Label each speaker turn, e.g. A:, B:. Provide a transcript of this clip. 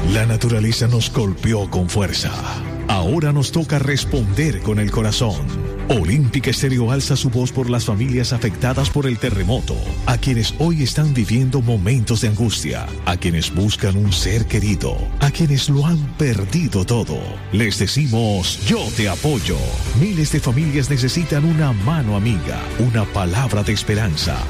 A: La naturaleza nos golpeó con fuerza. Ahora nos toca responder con el corazón. Olímpica Estéreo alza su voz por las familias afectadas por el terremoto, a quienes hoy están viviendo momentos de angustia, a quienes buscan un ser querido, a quienes lo han perdido todo. Les decimos, yo te apoyo. Miles de familias necesitan una mano amiga, una palabra de esperanza.